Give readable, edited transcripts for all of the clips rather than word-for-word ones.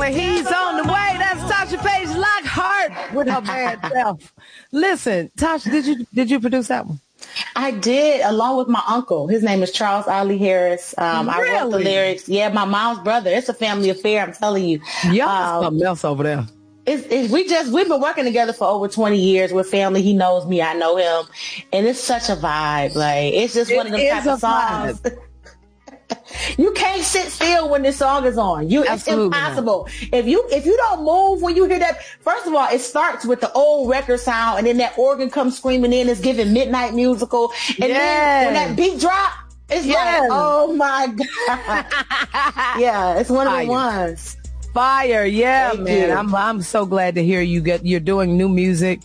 family. He's on the way. That's Tasha Page Lockhart with her bad self. Listen, Tasha, did you produce that one? I did, along with my uncle. His name is Charles Ali Harris. I wrote the lyrics. Yeah, my mom's brother. It's a family affair, I'm telling you. Y'all something else over there. We've been working together for over 20 years. We're family. He knows me. I know him. And it's such a vibe. Like, it's just one of them type of songs. You can't sit still when this song is on. It's impossible. Not. If you don't move when you hear that, first of all, it starts with the old record sound, and then that organ comes screaming in. It's giving Midnight Musical, and then when that beat drop, it's like, oh my god, yeah, it's one of the ones. Fire, yeah, Thank man. You. I'm so glad to hear you're doing new music.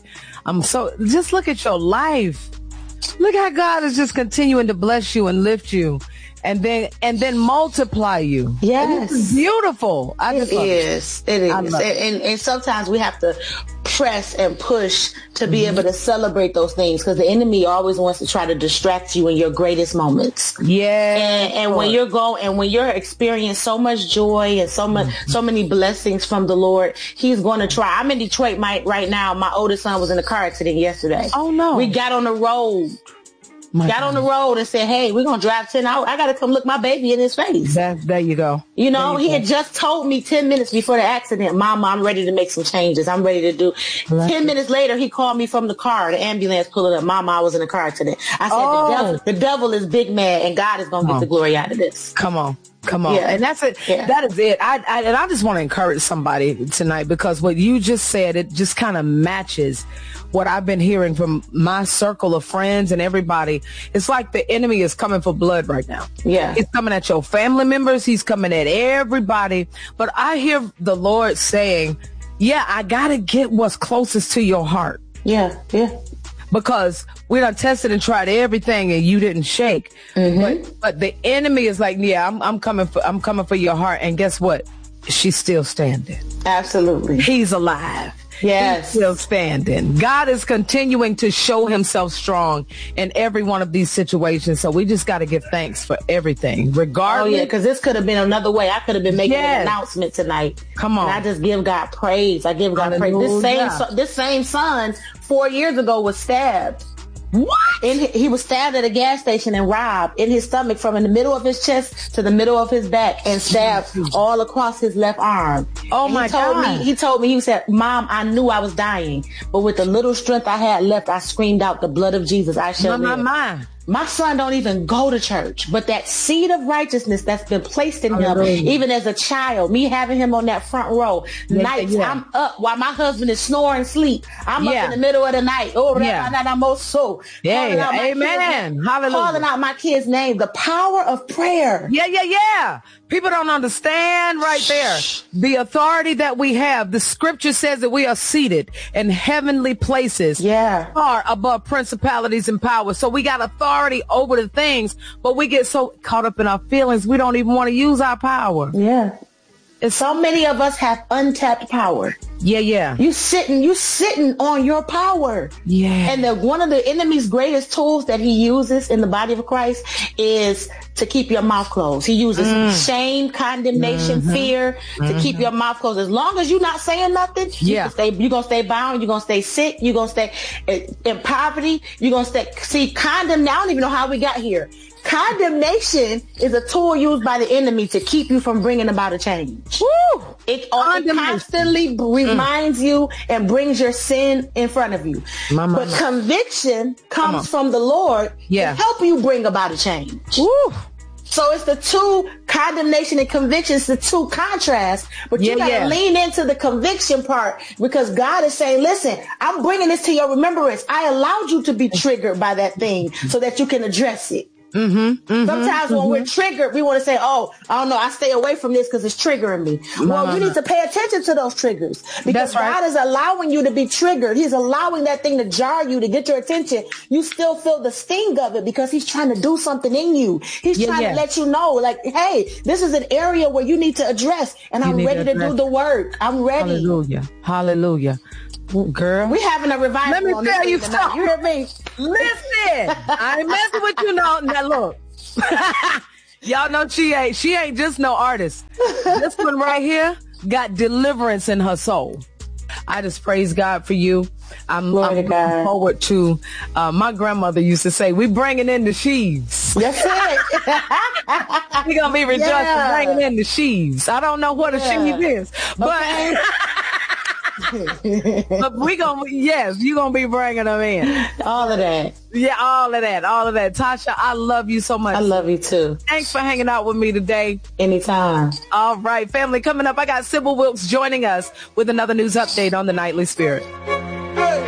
Just look at your life. Look how God is just continuing to bless you and lift you. And then multiply you. Yes. It's beautiful. It is. And sometimes we have to press and push to be able to celebrate those things, because the enemy always wants to try to distract you in your greatest moments. Yeah. And when you're experiencing so much joy and so many blessings from the Lord, he's going to try. I'm in Detroit right now. My oldest son was in a car accident yesterday. Oh no. We got on the road. On the road and said, hey, we're going to drive 10 hours. I got to come look my baby in his face. There you go. You know, he had just told me 10 minutes before the accident, Mama, I'm ready to make some changes. I'm ready to do. 10 minutes later, he called me from the car, the ambulance pulling up. Mama, I was in a car accident. I said, the devil is big mad, and God is going to get the glory out of this. Come on. Yeah. And that's it. Yeah. That is it. I just want to encourage somebody tonight, because what you just said, it just kind of matches what I've been hearing from my circle of friends and everybody. It's like the enemy is coming for blood right now. Yeah. He's coming at your family members. He's coming at everybody. But I hear the Lord saying, yeah, I got to get what's closest to your heart. Yeah. Because we done tested and tried everything and you didn't shake. Mm-hmm. But the enemy is like, yeah, I'm coming for your heart. And guess what? She's still standing. Absolutely. He's alive. Yes. He's still standing. God is continuing to show himself strong in every one of these situations. So we just got to give thanks for everything, regardless. Oh, yeah, because this could have been another way. I could have been making an announcement tonight. Come on. And I just give God praise. I give God praise. This same son 4 years ago was stabbed. What? And he was stabbed at a gas station and robbed in his stomach from in the middle of his chest to the middle of his back, and stabbed all across his left arm. Oh my God. He told me, he said, Mom, I knew I was dying, but with the little strength I had left, I screamed out the blood of Jesus. I shall live. My son don't even go to church, but that seed of righteousness that's been placed in him, even as a child, me having him on that front row, nights I'm up while my husband is snoring sleep. I'm up in the middle of the night. Amen. Hallelujah. Calling out my kid's name. The power of prayer. Yeah. People don't understand right there the authority that we have. The scripture says that we are seated in heavenly places, far above principalities and powers. So we got authority over the things, but we get so caught up in our feelings, we don't even want to use our power. Yeah. And so many of us have untapped power. Yeah. You sitting on your power. Yeah. And one of the enemy's greatest tools that he uses in the body of Christ is to keep your mouth closed. He uses shame, condemnation, fear to keep your mouth closed. As long as you're not saying nothing, you're going to stay bound. You're going to stay sick. You're going to stay in poverty. You're going to stay. See, I don't even know how we got here. Condemnation is a tool used by the enemy to keep you from bringing about a change. Woo! It constantly reminds you and brings your sin in front of you. But conviction comes from the Lord to help you bring about a change. Woo! So it's the two, condemnation and conviction, it's the two contrasts, but you got to lean into the conviction part, because God is saying, listen, I'm bringing this to your remembrance. I allowed you to be triggered by that thing so that you can address it. Sometimes when we're triggered, we want to say, oh, I don't know, I stay away from this because it's triggering me. Well, you need to pay attention to those triggers, because God is allowing you to be triggered. He's allowing that thing to jar you, to get your attention. You still feel the sting of it because he's trying to do something in you. He's trying to let you know, like, hey, this is an area where you need to address, and I'm ready to do the work. I'm ready. Hallelujah. Girl, we having a revival. Let me tell you something. You hear me? Listen, I ain't messing with you now. Now look, y'all know she ain't just no artist. This one right here, got deliverance in her soul. I just praise God for you. I'm looking forward to, my grandmother used to say, we bringing in the sheaves. That's it. We're going to be rejoicing, bringing in the sheaves. I don't know what a sheave is, but, but you're going to be bringing them in. All of that. Yeah, all of that. Tasha, I love you so much. I love you too. Thanks for hanging out with me today. Anytime. All right, family, coming up, I got Sybil Wilkes joining us with another news update on the Nightly Spirit.